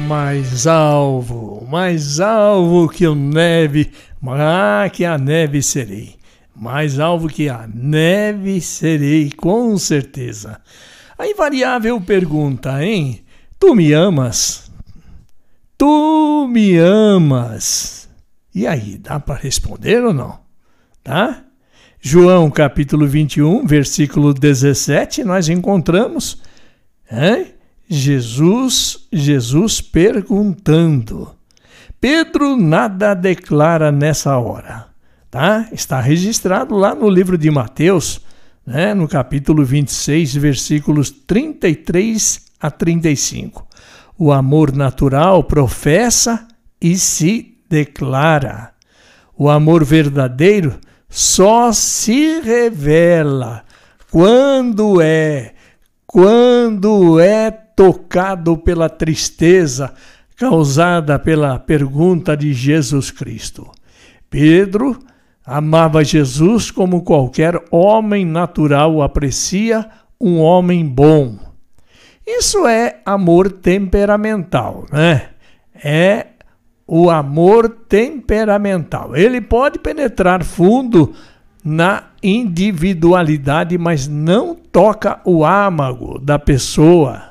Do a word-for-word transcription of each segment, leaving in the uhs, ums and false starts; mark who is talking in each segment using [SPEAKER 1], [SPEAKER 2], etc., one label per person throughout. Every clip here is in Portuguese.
[SPEAKER 1] Mais alvo, mais alvo que o neve, ah, que a neve serei. Mais alvo que a neve serei, com certeza. A invariável pergunta, hein? Tu me amas? Tu me amas? E aí, dá para responder ou não? Tá? João capítulo vinte e um, versículo dezessete, nós encontramos, hein? Jesus, Jesus perguntando. Pedro nada declara nessa hora, tá? Está registrado lá no livro de Mateus, né? No capítulo vinte e seis, versículos trinta e três a trinta e cinco. O amor natural professa e se declara. O amor verdadeiro só se revela quando é, quando é tocado pela tristeza causada pela pergunta de Jesus Cristo. Pedro amava Jesus como qualquer homem natural aprecia um homem bom. Isso é amor temperamental, né? É o amor temperamental. Ele pode penetrar fundo na individualidade, mas não toca o âmago da pessoa.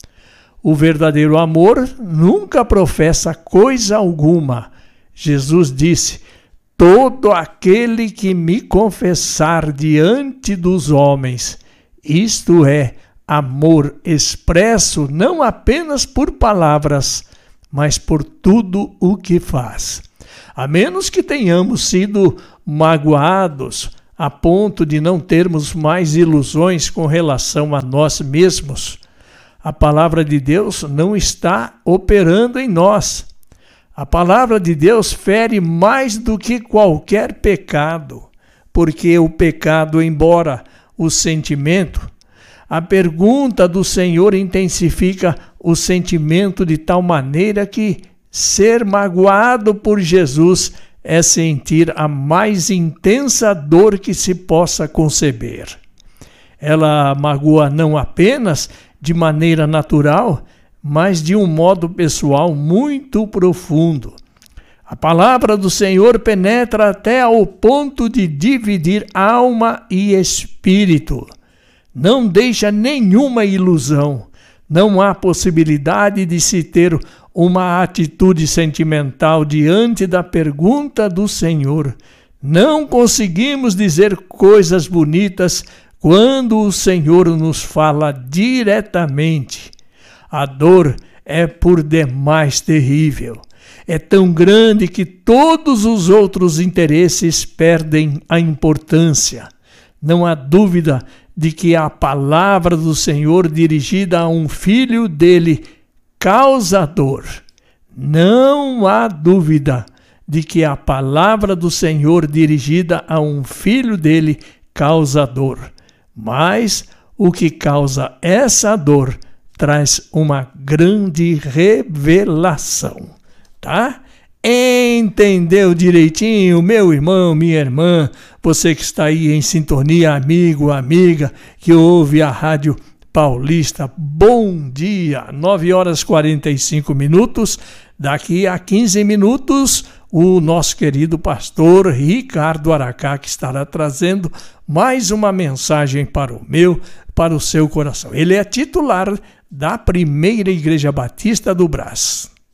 [SPEAKER 1] O verdadeiro amor nunca professa coisa alguma. Jesus disse: todo aquele que me confessar diante dos homens, isto é, amor expresso não apenas por palavras, mas por tudo o que faz. A menos que tenhamos sido magoados a ponto de não termos mais ilusões com relação a nós mesmos, a palavra de Deus não está operando em nós. A palavra de Deus fere mais do que qualquer pecado, porque o pecado, embora o sentimento, a pergunta do Senhor intensifica o sentimento de tal maneira que ser magoado por Jesus é sentir a mais intensa dor que se possa conceber. Ela magoa não apenas de maneira natural, mas de um modo pessoal muito profundo. A palavra do Senhor penetra até ao ponto de dividir alma e espírito. Não deixa nenhuma ilusão. Não há possibilidade de se ter uma atitude sentimental diante da pergunta do Senhor. Não conseguimos dizer coisas bonitas quando o Senhor nos fala diretamente. A dor é por demais terrível. É tão grande que todos os outros interesses perdem a importância. Não há dúvida de que a palavra do Senhor dirigida a um filho dele causa dor. Não há dúvida de que a palavra do Senhor dirigida a um filho dele causa dor. Mas o que causa essa dor traz uma grande revelação, tá? Entendeu direitinho, meu irmão, minha irmã, você que está aí em sintonia, amigo, amiga, que ouve a Rádio Paulista. Bom dia, nove horas e quarenta e cinco minutos. Daqui a quinze minutos, o nosso querido pastor Ricardo Aracá, que estará trazendo mais uma mensagem para o meu, para o seu coração. Ele é titular da Primeira Igreja Batista do Brás.